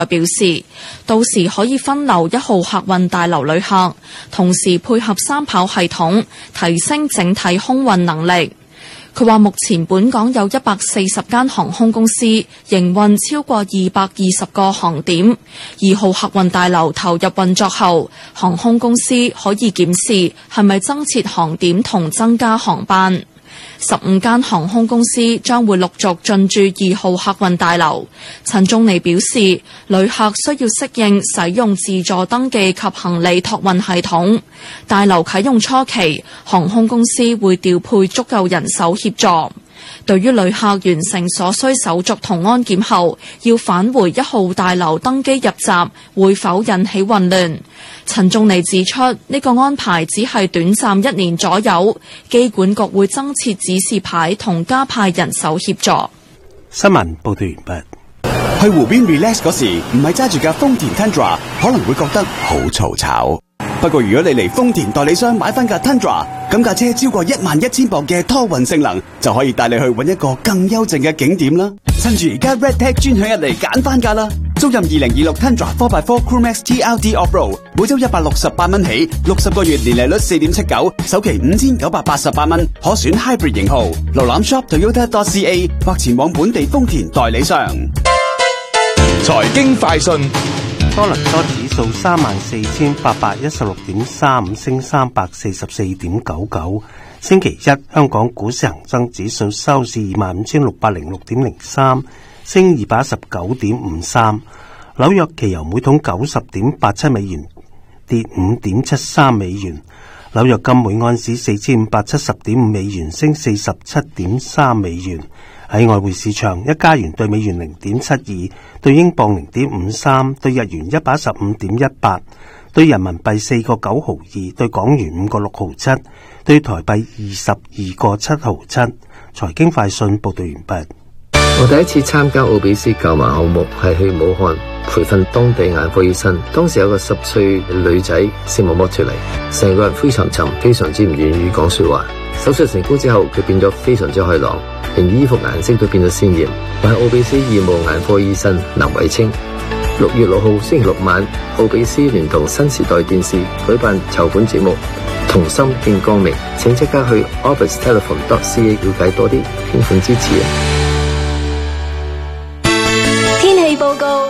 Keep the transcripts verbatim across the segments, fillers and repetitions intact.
表示，到時可以分流一號客運大樓旅客，同時配合三跑系統，提升整體空運能力。佢話目前本港有一百四十間航空公司營運超過二百二十個航點，二號客運大樓投入運作後，航空公司可以檢視係咪增設航點同增加航班。十五間航空公司將會陸續進駐二號客運大樓。陳仲尼表示，旅客需要適應使用自助登記及行李託運系統。大樓啟用初期，航空公司會調配足夠人手協助。對於旅客完成所需手續同安檢後，要返回一號大樓登機入閘，會否引起混亂？陳仲尼指出，呢個安排只係短暫一年左右，機管局會增設指示牌同加派人手協助。 新聞報道完畢。 去湖邊 relax 嗰時，唔係揸住架豐田 Tundra， 可能會覺得好嘈吵。不過如果你嚟豐田代理商買翻架 Tundra， 咁架車超過一萬一千磅嘅拖運性能，就可以帶你去搵一個更幽靜嘅景點啦。趁住而家 Red Tag 專享日嚟揀翻架啦！租任二零二六 Tundra 四 by 四 Crewmax T L D Off-Road， 每周一百六十八蚊起，六十個月年利率四點七九，首期五千九百八十八蚊，可選 Hybrid 型號。瀏覽 shop toyota dot c a 或前往本地豐田代理商。 財經快訊。 多倫多指數三萬四千八百一十六點三五，升三百四十四點九九。星期一，香港股市恒生指數收市二萬五千六百零六點零三，升二百一十九點五三。紐約期油每桶九十點八七美元，跌五點七三美元。紐約金每安士四千五百七十點五美元，升四十七點三美元。喺外匯市場，一加元對美元零點七二，對英鎊零點五三，對日元一百一十五點一八，對人民幣四個九毫二，對港元五個六毫七，對台幣二十二個七毫七。財經快訊報道完畢。 我第一次參加奧比斯購買項目係去武漢培訓當地眼科醫生，當時有個十歲女仔視網膜脫離，成個人非常沉，非常之唔願意講說話。手術成功之後，佢變咗非常之開朗，連衣服顏色都變得鮮艷。我係奧比斯義務眼科醫生林偉清。六月六號星期六晚，奧比斯聯同新時代電視舉辦籌款節目，同心見光明，請即刻去 office telephone dot c a 了解多啲，捐款支持啊！ 天氣報告。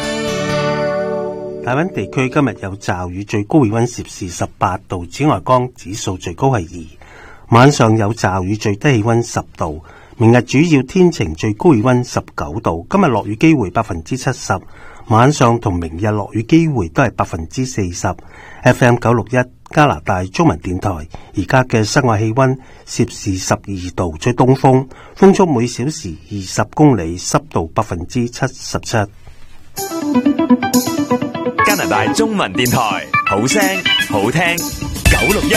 大溫地區今日有驟雨，最高氣溫攝氏十八度，紫外光指數最高係二。晚上有驟雨，最低氣溫十度。明日主要天晴，最高氣溫十九度。今日落雨機會百分之七十，晚上同明日落雨機會都係百分之四十。F M 九六一加拿大中文電台，而家嘅室外氣溫攝氏十二度，吹東風，風速每小時二十公里，濕度百分之七十七。 加拿大中文電台，好聲好聽，九六一。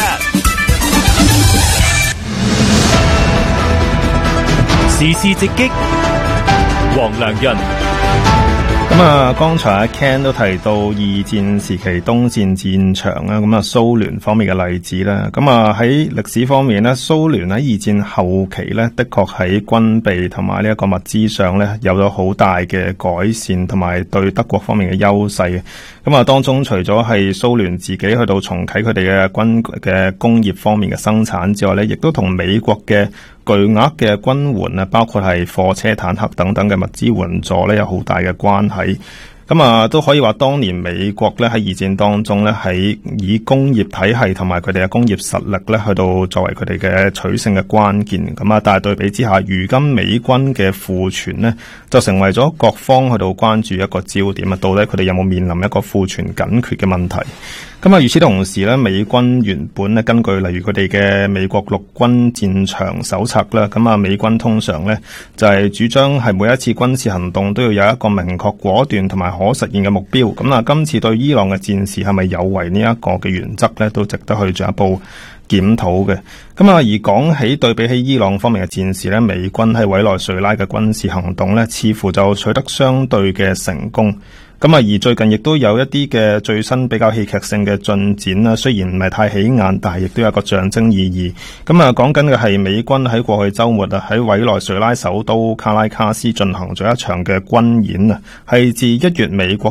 時事直擊，黃良潤。 咁啊，剛才阿 Ken 都提到二戰時期東戰戰場啊，咁啊蘇聯方面嘅例子啦。咁啊喺歷史方面呢，蘇聯喺二戰後期呢，的確喺軍備同埋呢一個物資上呢，有咗好大嘅改善，同埋對德國方面嘅優勢。咁啊，當中除咗係蘇聯自己去到重啟佢哋嘅軍嘅工業方面嘅生產之外呢，亦都同美國嘅巨額嘅軍援啊，包括係貨車、坦克等等嘅物資援助呢，有好大嘅關係。咁啊，都可以話當年美國咧喺二戰當中咧，喺以工業體系同埋佢哋嘅工業實力咧，去到作為佢哋嘅取勝嘅關鍵。咁啊，但係對比之下，如今美軍嘅庫存咧，就成為咗各方去到關注一個焦點啊！到底佢哋有冇面臨一個庫存緊缺嘅問題？咁啊，與此同時咧，美軍原本咧根據例如佢哋嘅美國陸軍戰場手冊啦，咁啊，美軍通常咧就係主張係每一次軍事行動都要有一個明確果斷同埋可實現嘅目標。咁啊，今次對伊朗嘅戰事係咪有違呢一個嘅原則咧，都值得去進一步檢討嘅。咁啊，而講起對比起伊朗方面嘅戰事咧，美軍喺委內瑞拉嘅軍事行動咧，似乎就取得相對嘅成功。 咁啊，而最近亦都有一啲嘅最新比較戲劇性嘅進展啦，雖然唔係太起眼，但係亦都有一個象徵意義。咁啊，講緊嘅係美軍喺過去週末啊，喺委內瑞拉首都卡拉卡斯進行咗一場嘅軍演啊，係自一月美國